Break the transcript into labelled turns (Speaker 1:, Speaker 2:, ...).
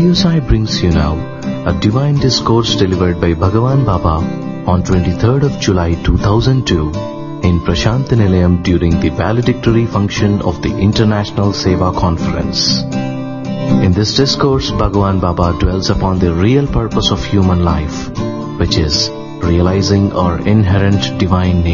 Speaker 1: Radio Sai brings you now a divine discourse delivered by Bhagavan Baba on 23rd of July 2002 in Prashanti Nilayam during the valedictory function of the International Seva Conference. In this discourse, Bhagavan Baba dwells upon the real purpose of human life, which is realizing our inherent divine nature.